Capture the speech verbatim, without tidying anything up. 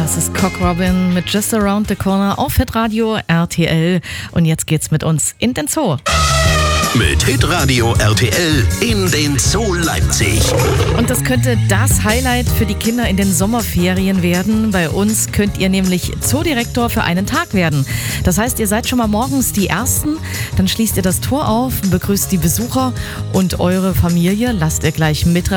Das ist Cock Robin mit Just Around the Corner auf Hitradio R T L. Und jetzt geht's mit uns in den Zoo. Mit Hitradio R T L in den Zoo Leipzig. Und das könnte das Highlight für die Kinder in den Sommerferien werden. Bei uns könnt ihr nämlich Zoodirektor für einen Tag werden. Das heißt, ihr seid schon mal morgens die Ersten, dann schließt ihr das Tor auf, begrüßt die Besucher und eure Familie lasst ihr gleich mit